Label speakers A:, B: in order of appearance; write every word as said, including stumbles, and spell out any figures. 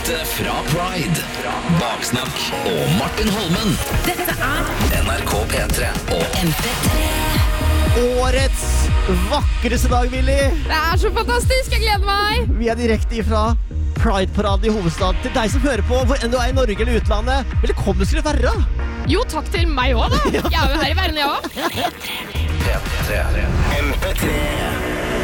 A: Direkte fra Pride. Baksnakk og Martin Holmen.
B: Dette er
A: N R K P tre og
B: M P tre.
C: Årets vakreste dag, Willy.
D: Det er så fantastisk, jeg gleder meg.
C: Vi er direkte ifra Pride-paraden i hovedstaden. Til deg som hører på, hvor enn du er i Norge eller utlandet. Velkommen skal du være.
D: Jo, takk til meg også da. Jeg er jo her i verden, jeg også.
A: P tre. M P tre.